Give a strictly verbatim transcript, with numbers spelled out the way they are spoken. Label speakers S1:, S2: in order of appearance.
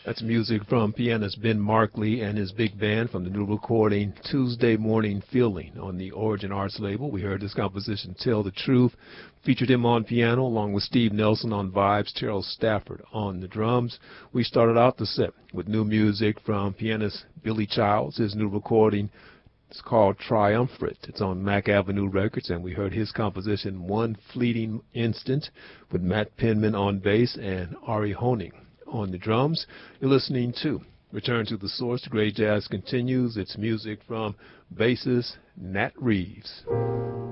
S1: That's music from pianist Ben Markley and his big band from the new recording Tuesday Morning Feeling on the Origin Arts label. We heard this composition, Tell the Truth, featured him on piano along with Steve Nelson on vibes, Terrell Stafford on the drums. We started out the set with new music from pianist Billy Childs, his new recording. It's called Triumvirate. It's on Mack Avenue Records, and we heard his composition One Fleeting Instant with Matt Penman on bass and Ari Honing on the drums. You're listening to Return to the Source. The Great Jazz continues. It's music from bassist Nat Reeves.